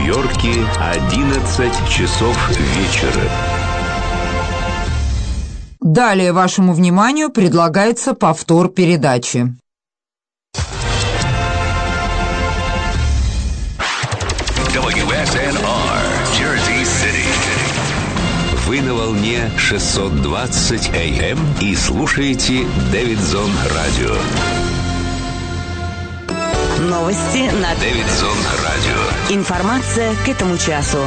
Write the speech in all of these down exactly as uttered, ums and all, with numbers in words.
Нью-Йорке одиннадцать часов вечера. Далее вашему вниманию предлагается повтор передачи. дабл ю эс эн ар, Jersey City. Вы на волне шестьсот двадцать эй эм и слушаете Дэвидсон Радио. Новости на Дэвидсон Радио. Информация к этому часу.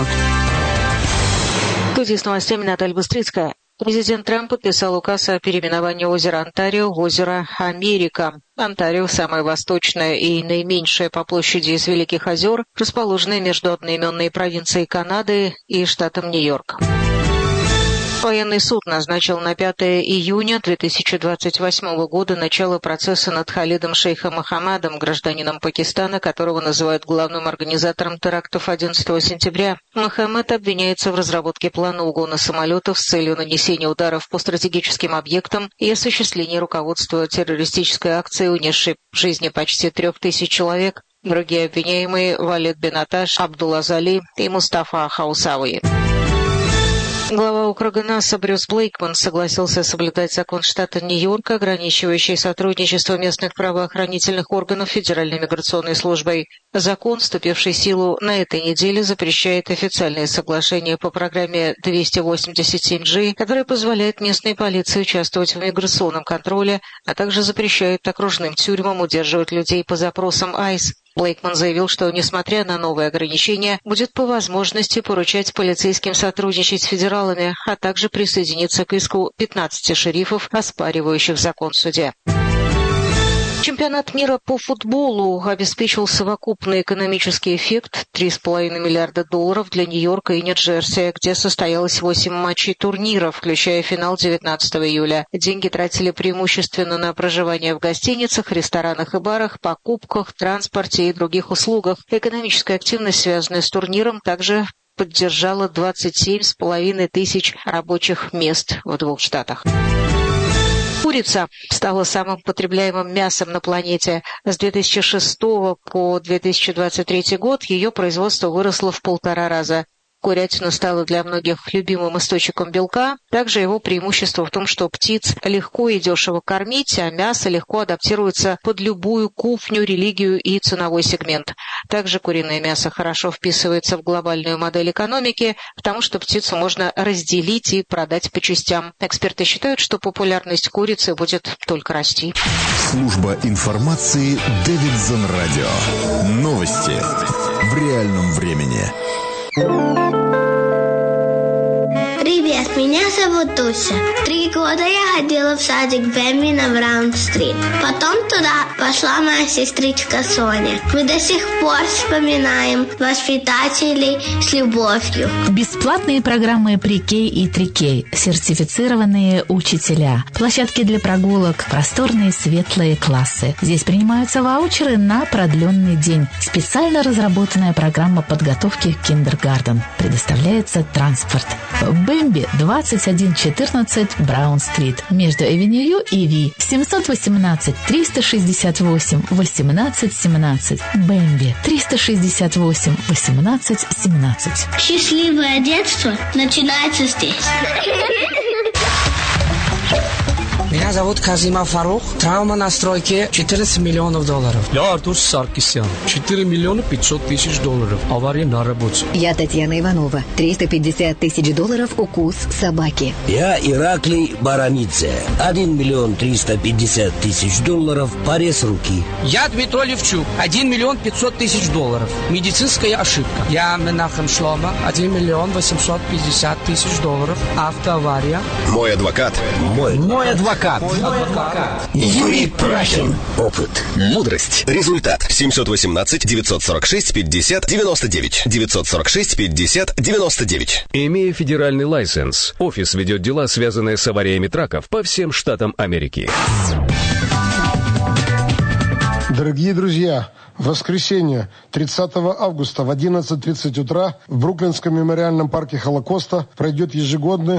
В студии с новостями Наталья Быстрицкая. Президент Трамп подписал указ о переименовании озера Онтарио в озеро Америка. Онтарио – самое восточное и наименьшее по площади из Великих озер, расположенное между одноименной провинцией Канады и штатом Нью-Йорк. Военный суд назначил на пятое июня две тысячи двадцать восьмого года начало процесса над Халидом Шейхом Мохаммадом, гражданином Пакистана, которого называют главным организатором терактов одиннадцатого сентября. Мохаммад обвиняется в разработке плана угона самолетов с целью нанесения ударов по стратегическим объектам и осуществлении руководства террористической акцией, унесшей жизни почти трех тысяч человек. Другие обвиняемые – Валид бин Аташ, Абдул-Азали и Мустафа Хаусауи. Глава округа НАСА Брюс Блейкман согласился соблюдать закон штата Нью-Йорк, ограничивающий сотрудничество местных правоохранительных органов Федеральной миграционной службой. Закон, вступивший в силу на этой неделе, запрещает официальные соглашения по программе двести восемьдесят семь джи, которая позволяет местной полиции участвовать в миграционном контроле, а также запрещает окружным тюрьмам удерживать людей по запросам айс. Блейкман заявил, что, несмотря на новые ограничения, будет по возможности поручать полицейским сотрудничать с федералами, а также присоединиться к иску пятнадцати шерифов, оспаривающих закон в суде. Чемпионат мира по футболу обеспечил совокупный экономический эффект три с половиной миллиарда долларов для Нью-Йорка и Нью-Джерси, где состоялось восемь матчей турнира, включая финал девятнадцатого июля. Деньги тратили преимущественно на проживание в гостиницах, ресторанах и барах, покупках, транспорте и других услугах. Экономическая активность, связанная с турниром, также поддержала двадцать семь с половиной тысяч рабочих мест в двух штатах. Курица стала самым потребляемым мясом на планете. С две тысячи шестого по две тысячи двадцать третий год ее производство выросло в полтора раза. Курятина стала для многих любимым источником белка. Также его преимущество в том, что птиц легко и дешево кормить, а мясо легко адаптируется под любую кухню, религию и ценовой сегмент. Также куриное мясо хорошо вписывается в глобальную модель экономики, потому что птицу можно разделить и продать по частям. Эксперты считают, что популярность курицы будет только расти. Служба информации Дэвидсон Радио. Новости в реальном времени. Привет, меня зовут Туся. Три года я ходила в садик Бэмби на Браун-стрит. Потом туда пошла моя сестричка Соня. Мы до сих пор вспоминаем воспитателей с любовью. Бесплатные программы Pre-K и три кей, сертифицированные учителя, площадки для прогулок, просторные светлые классы. Здесь принимаются ваучеры на продленный день. Специально разработанная программа подготовки к киндергартен. Предоставляется транспорт. Бэмби двадцать один четырнадцать Браун-стрит между Эвеню и Ви. семьсот восемнадцать триста шестьдесят восемь восемнадцать семнадцать. Бэмби триста шестьдесят восемь восемнадцать семнадцать. Счастливое детство начинается здесь. Меня зовут Казима Фарух. Травма на стройке четырнадцать миллионов долларов. Я Артур Саркисян. четыре миллиона пятьсот тысяч долларов. Авария на работе. Я Татьяна Иванова. триста пятьдесят тысяч долларов укус собаки. Я Ираклий Баранидзе. один миллион триста пятьдесят тысяч долларов. Порез руки. Я Дмитрий Левчук. один миллион пятьсот тысяч долларов. Медицинская ошибка. Я Менахем Шлома. один миллион восемьсот пятьдесят тысяч долларов. Автоавария. Мой адвокат. Мой, Мой адвокат. Мой адвокат. Юрий Прахин. Опыт. Мудрость. Результат. семьсот восемнадцать девятьсот сорок шесть пятьдесят девяносто девять. девятьсот сорок шесть пятьдесят девяносто девять. Имея федеральный лайсенс, офис ведет дела, связанные с авариями траков по всем штатам Америки. Дорогие друзья, в воскресенье, тридцатого августа в одиннадцать тридцать утра в Бруклинском мемориальном парке Холокоста пройдет ежегодный